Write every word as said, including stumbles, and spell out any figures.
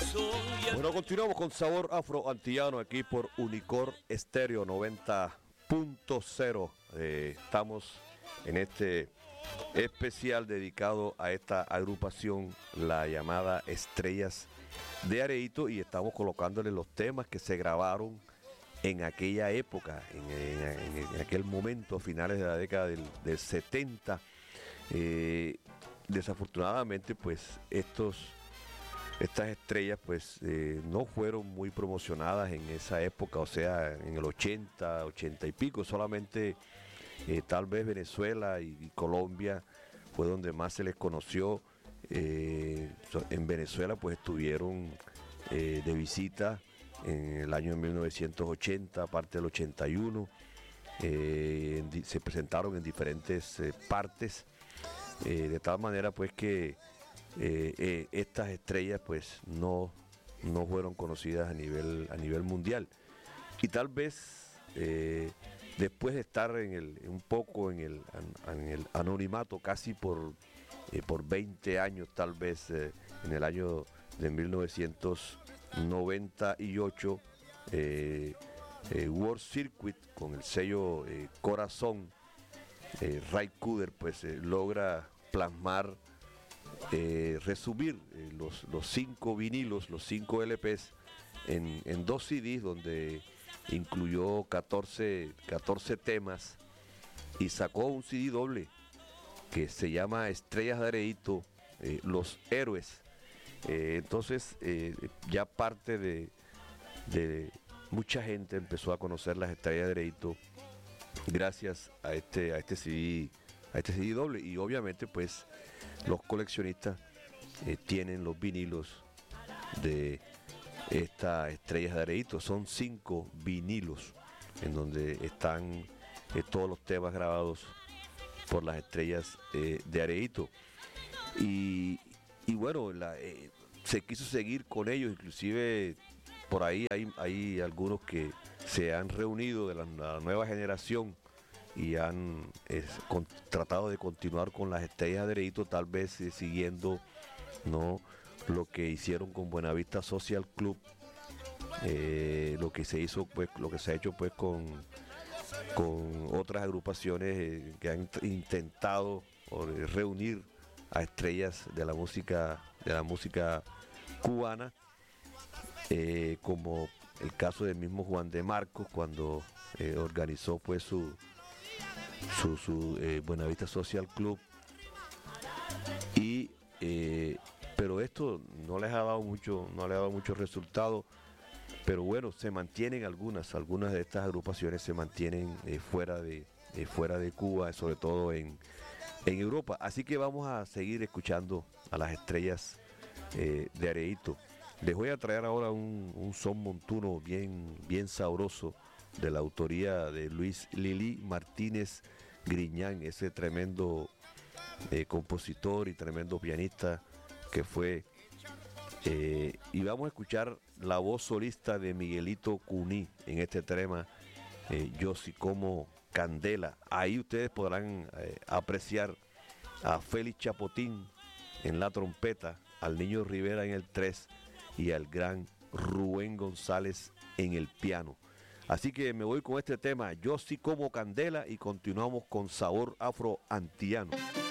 Bueno, continuamos con Sabor Afro-Antillano aquí por Unicor Estéreo noventa punto cero. Eh, estamos en este especial dedicado a esta agrupación, la llamada Estrellas de Areito, y estamos colocándole los temas que se grabaron en aquella época, en, en, en aquel momento, a finales de la década del, del setenta. Eh, desafortunadamente, pues estos... Estas estrellas pues eh, no fueron muy promocionadas en esa época, o sea, en el ochenta, ochenta y pico, solamente eh, tal vez Venezuela y, y Colombia fue donde más se les conoció. Eh, en Venezuela pues estuvieron eh, de visita en el año mil novecientos ochenta, parte del ochenta y uno, eh, en, se presentaron en diferentes eh, partes, eh, de tal manera pues que Eh, eh, estas estrellas pues no, no fueron conocidas a nivel, a nivel mundial, y tal vez eh, después de estar en el, un poco en el, en el anonimato casi por, eh, por veinte años, tal vez eh, en el año de mil novecientos noventa y ocho, eh, eh, World Circuit con el sello eh, Corazón, eh, Ray Cooder pues eh, logra plasmar, Eh, resumir eh, los, los cinco vinilos, los cinco L Pes en, en dos C Ds, donde incluyó catorce, catorce temas, y sacó un C D doble que se llama Estrellas de Areito, eh, Los Héroes. Eh, entonces eh, ya parte de, de mucha gente empezó a conocer las Estrellas de Areito gracias a este, a este C D, a este C D doble, y obviamente pues los coleccionistas eh, tienen los vinilos de estas Estrellas de Areito. Son cinco vinilos en donde están eh, todos los temas grabados por las Estrellas eh, de Areito. Y, y bueno, la, eh, se quiso seguir con ellos, inclusive por ahí hay, hay algunos que se han reunido de la, la nueva generación y han eh, con, tratado de continuar con las Estrellas de Areito, tal vez eh, siguiendo no lo que hicieron con Buenavista Social Club, eh, lo que se hizo pues, lo que se ha hecho pues con, con otras agrupaciones eh, que han intentado o, eh, reunir a estrellas de la música de la música cubana, eh, como el caso del mismo Juan de Marcos cuando eh, organizó pues su su, su eh, Buenavista Social Club, y eh, pero esto no les ha dado mucho no le ha dado mucho resultado, pero bueno, se mantienen algunas algunas de estas agrupaciones se mantienen eh, fuera de eh, fuera de Cuba, sobre todo en, en Europa. Así que vamos a seguir escuchando a las Estrellas eh, de Areito. Les voy a traer ahora un, un son montuno bien, bien sabroso, de la autoría de Luis Lili Martínez Griñán, ese tremendo eh, compositor y tremendo pianista que fue. Eh, y vamos a escuchar la voz solista de Miguelito Cuní en este tema, eh, Yo sí como Candela. Ahí ustedes podrán eh, apreciar a Félix Chapotín en la trompeta, al Niño Rivera en el tres y al gran Rubén González en el piano. Así que me voy con este tema, Yo sí como Candela, y continuamos con Sabor Afro-Antillano.